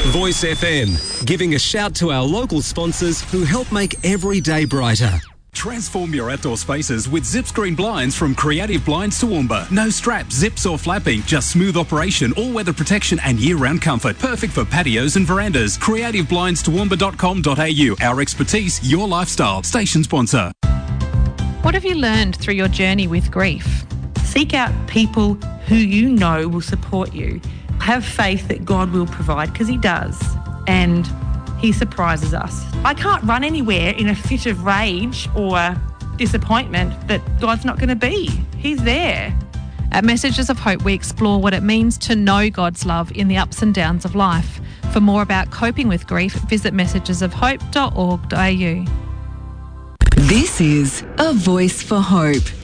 Voice FM, giving a shout to our local sponsors who help make every day brighter. Transform your outdoor spaces with Zip Screen blinds from Creative Blinds Toowoomba. No straps, zips or flapping, just smooth operation, all-weather protection and year-round comfort. Perfect for patios and verandas. creativeblindstoowoomba.com.au. Our expertise, your lifestyle. Station sponsor. What have you learned through your journey with grief? Seek out people who you know will support you. Have faith that God will provide, because He does. And He surprises us. I can't run anywhere in a fit of rage or disappointment that God's not going to be. He's there. At Messages of Hope, we explore what it means to know God's love in the ups and downs of life. For more about coping with grief, visit messagesofhope.org.au. This is A Voice for Hope